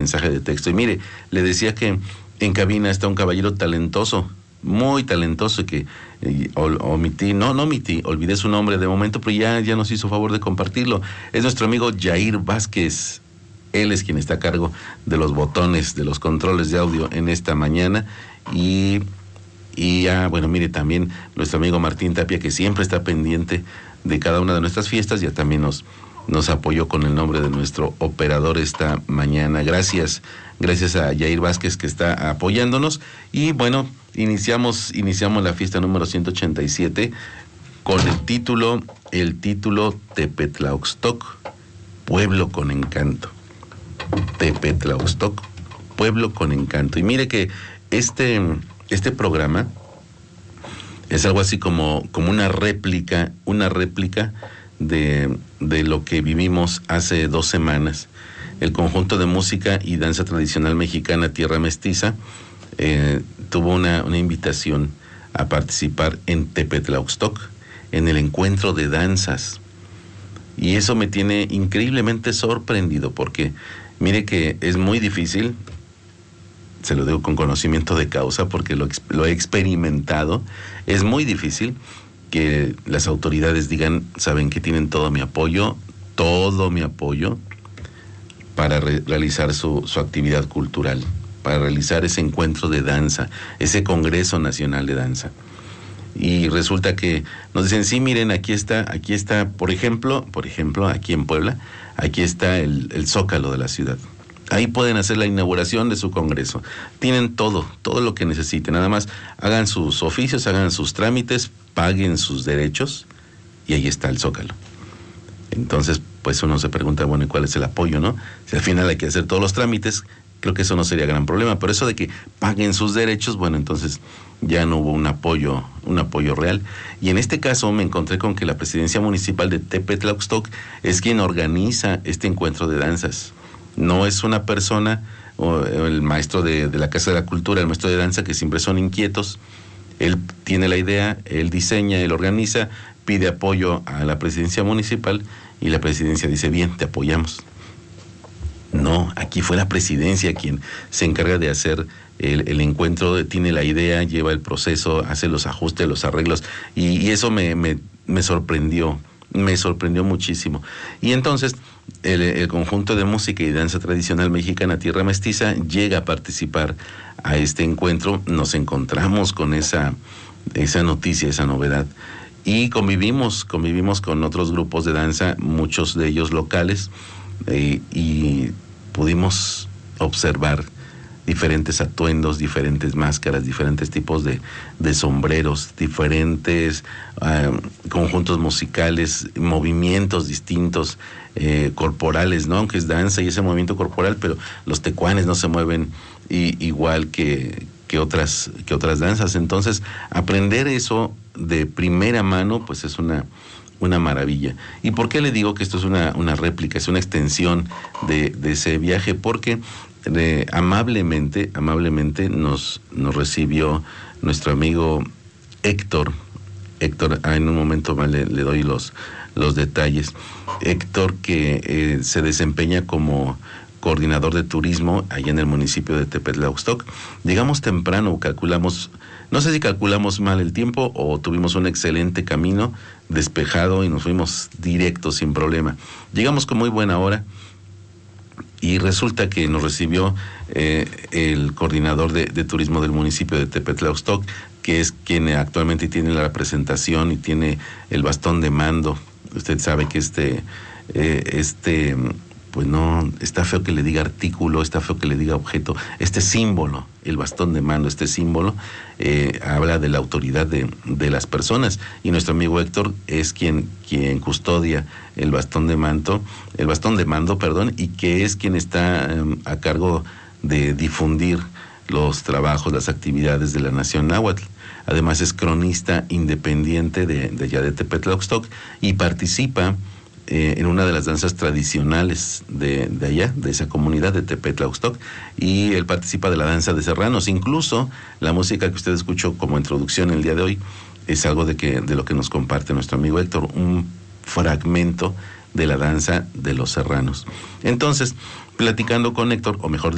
mensaje de texto. Y mire, le decía que en cabina está un caballero talentoso, muy talentoso, que olvidé su nombre de momento, pero ya nos hizo favor de compartirlo. Es nuestro amigo Jair Vázquez. Él es quien está a cargo de los botones, de los controles de audio en esta mañana. Y bueno, mire, también nuestro amigo Martín Tapia, que siempre está pendiente de cada una de nuestras fiestas, ya también nos apoyó con el nombre de nuestro operador esta mañana. Gracias a Jair Vázquez, que está apoyándonos. Y bueno, iniciamos la fiesta número 187 con el título Tepetlauxtoc, Pueblo con Encanto. Tepetlauxtoc, Pueblo con Encanto. Y mire que este programa es algo así como una réplica de lo que vivimos hace 2 semanas. El conjunto de música y danza tradicional mexicana Tierra Mestiza tuvo una invitación a participar en Tepetlauxtoc, en el encuentro de danzas. Y eso me tiene increíblemente sorprendido, porque mire que es muy difícil, se lo digo con conocimiento de causa porque lo he experimentado, es muy difícil que las autoridades digan, saben que tienen todo mi apoyo para realizar su actividad cultural, para realizar ese encuentro de danza, ese Congreso Nacional de Danza. Y resulta que nos dicen, sí, miren, aquí está, por ejemplo, aquí en Puebla, aquí está el Zócalo de la ciudad. Ahí pueden hacer la inauguración de su congreso. Tienen todo lo que necesiten. Nada más hagan sus oficios, hagan sus trámites, paguen sus derechos y ahí está el Zócalo. Entonces, pues uno se pregunta, bueno, ¿y cuál es el apoyo, no? Si al final hay que hacer todos los trámites, creo que eso no sería gran problema. Pero eso de que paguen sus derechos, bueno, entonces ya no hubo un apoyo real. Y en este caso me encontré con que la presidencia municipal de Tepetlauxtoc es quien organiza este encuentro de danzas. No es una persona, o el maestro de la Casa de la Cultura, el maestro de danza, que siempre son inquietos. Él tiene la idea, él diseña, él organiza, pide apoyo a la presidencia municipal y la presidencia dice, bien, te apoyamos. No, aquí fue la presidencia quien se encarga de hacer el encuentro, tiene la idea, lleva el proceso, hace los ajustes, los arreglos, y eso me sorprendió muchísimo. Y entonces el conjunto de música y danza tradicional mexicana Tierra Mestiza llega a participar a este encuentro. Nos encontramos con esa noticia, esa novedad, y convivimos con otros grupos de danza, muchos de ellos locales, y pudimos observar diferentes atuendos, diferentes máscaras, diferentes tipos de sombreros, diferentes conjuntos musicales, movimientos distintos, corporales, ¿no? Aunque es danza y ese movimiento corporal, pero los tecuanes no se mueven igual que otras danzas. Entonces, aprender eso de primera mano, pues es una maravilla. ¿Y por qué le digo que esto es una réplica, es una extensión de ese viaje? Porque amablemente nos recibió nuestro amigo Héctor, en un momento más le doy los detalles. Héctor, que se desempeña como coordinador de turismo allá en el municipio de Tepetlauxtoc. Llegamos temprano, no sé si calculamos mal el tiempo o tuvimos un excelente camino despejado y nos fuimos directos sin problema. Llegamos con muy buena hora. Y resulta que nos recibió el coordinador de turismo del municipio de Tepetlauxtoc, que es quien actualmente tiene la representación y tiene el bastón de mando. Usted sabe que pues no, está feo que le diga artículo, está feo que le diga objeto, este símbolo, el bastón de mando, este símbolo habla de la autoridad de las personas, y nuestro amigo Héctor es quien custodia el bastón de mando, y que es quien está a cargo de difundir los trabajos, las actividades de la Nación Náhuatl. Además es cronista independiente de allá de Tepetlauxtoc y participa en una de las danzas tradicionales de allá, de esa comunidad de Tepetlauxtoc, y él participa de la danza de serranos. Incluso la música que usted escuchó como introducción el día de hoy es algo de lo que nos comparte nuestro amigo Héctor, un fragmento de la danza de los serranos. Entonces, platicando con Héctor, o mejor